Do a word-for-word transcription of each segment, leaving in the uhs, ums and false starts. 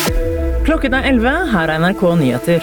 Klokken er elleve, her er N R K Nyheter.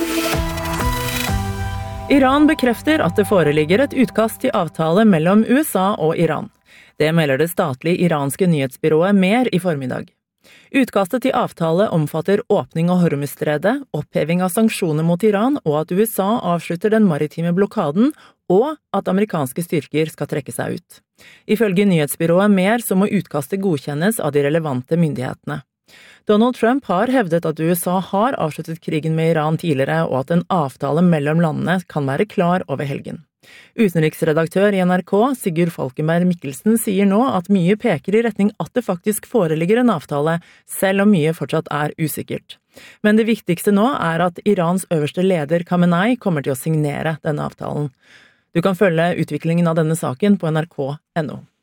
Iran bekrefter at det foreligger et utkast til avtale mellom U S A og Iran. Det melder det statlige iranske nyhetsbyrået Mer i formiddag. Utkastet til avtale omfatter åpning av Hormuzstredet, oppheving av sanksjoner mot Iran og at U S A avslutter den maritime blokaden, og at amerikanske styrker skal trekke seg ut. Ifølge nyhetsbyrået Mer så må utkastet godkjennes av de relevante myndighetene. Donald Trump har hevdet at U S A har avsluttet krigen med Iran tidligere, og at en avtale mellom landene kan være klar over helgen. Utenriksredaktør i N R K, Sigurd Falkenberg Mikkelsen, sier nå at mye peker i retning at det faktisk foreligger en avtale, selv om mye fortsatt er usikkert. Men det viktigste nå er at Irans øverste leder Khamenei kommer til å signere denne avtalen. Du kan følge utviklingen av denne saken på N R K punktum N O.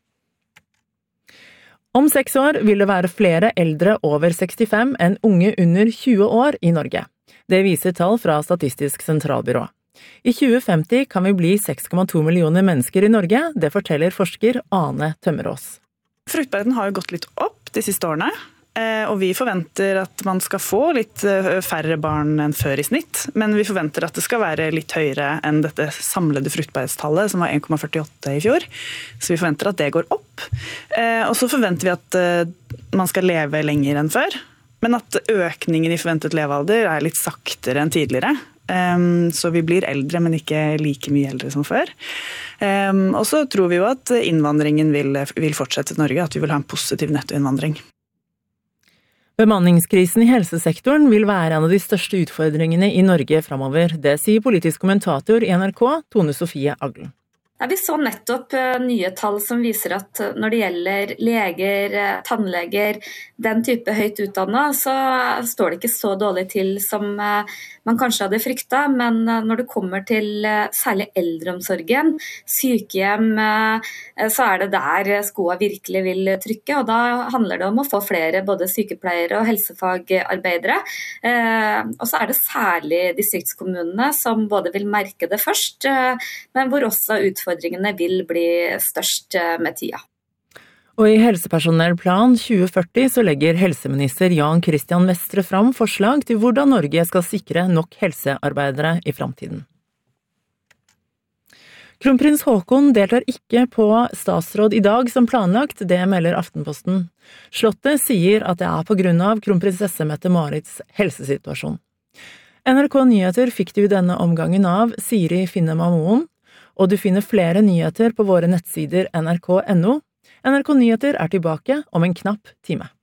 Om seks år vil det være flere eldre over sekstifem enn unge under tjue år i Norge. Det viser tall fra Statistisk sentralbyrå. I tjue femti kan vi bli seks komma to millioner mennesker i Norge, det forteller forsker Ane Tømmerås. Fruktbarheten har jo gått litt opp de siste årene, og vi forventer at man skal få litt færre barn enn før i snitt, men vi forventer at det skal være litt høyere enn dette samlede fruktbarhetstallet, som var en komma førtiåtte i fjor. Så vi forventer at det går opp. Og så forventer vi at man skal leve lenger enn før, men at økningen i forventet levealder er litt saktere enn tidligere. Så vi blir eldre, men ikke like mye eldre som før. Og så tror vi jo at innvandringen vil, vil fortsette til Norge, at vi vil ha en positiv nettoinnvandring. Bemanningskrisen i helsesektoren vil være en av de største utfordringene i Norge fremover. Det sier politisk kommentator i N R K, Tone Sofie Aglen. Vi så nettopp nye tall som viser at når det gjelder leger, tannleger, den type høyt utdannet, så står det ikke så dårlig til som man kanskje hadde fryktet. Men når det kommer til særlig eldreomsorgen, sykehjem, så er det der skoa virkelig vil trykke. Og da handler det om å få flere både sykepleiere og helsefagarbeidere. Og så er det særlig distriktskommunene som både vil merke det først, men hvor også utfordringen Utfordringene vil bli størst med tida. Og i Helsepersonellplan tjue førti så legger helseminister Jan Christian Vestre fram forslag til hvordan Norge skal sikre nok helsearbeidere i fremtiden. Kronprins Haakon deltar ikke på statsråd i dag som planlagt, det melder Aftenposten. Slottet sier at det er på grunn av kronprinsesse Mette-Marits helsesituasjon. N R K Nyheter fikk du denne omgangen av Siri Finnema Moen, og du finner flere nyheter på våre nettsider N R K punktum N O. N R K Nyheter er tilbake om en knapp time.